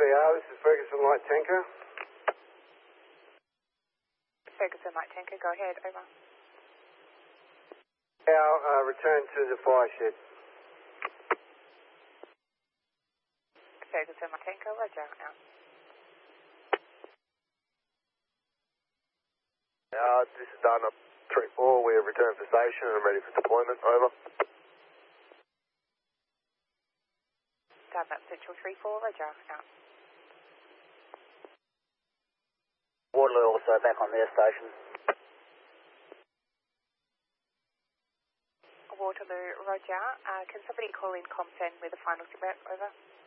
VR, this is Ferguson Light Tanker. Ferguson Light Tanker, go ahead, over. Our return to the fire shed. Ferguson Light Tanker, roger, out. This is Dana 3-4, we have returned for station and ready for deployment, over. Dana Central 3-4, roger, out. Waterloo also back on their station. Waterloo, roger. Can somebody call in ComSend with a final sit rep, over?